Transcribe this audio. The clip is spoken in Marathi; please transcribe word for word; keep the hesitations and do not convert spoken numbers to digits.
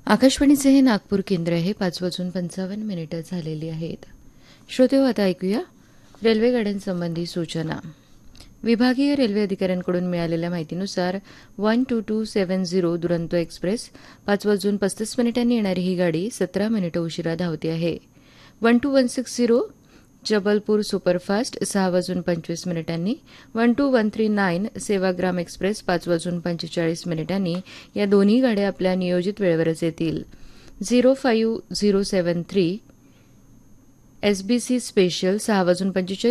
आकाशवाणीचे हे नागपूर केंद्र आहे. पाच वाजून पंचावन्न मिनिटं झालेली आहेत. श्रोतेहो, आता ऐकूया रेल्वे गाड्यांसंबंधी सूचना. विभागीय रेल्वे अधिकाऱ्यांकडून मिळालेल्या माहितीनुसार one two to seven zero Duronto express पाच वाजून पस्तीस मिनिटांनी येणारी ही गाडी सतरा मिनिटं उशिरा धावते आहे. One two one six zero Jabalpur superfast सहा वाजून पंचवीस मिनिटांनी, one two one three nine Sevagram express पाच वाजून पंचेचाळीस मिनिटांनी या दोन्ही गाड्या आपल्या नियोजित वेळेवरच येतील. झिरो फाईव्ह झिरो सेवन थ्री एसबीसी स्पेशल सहा वाजून पंचेचाळीस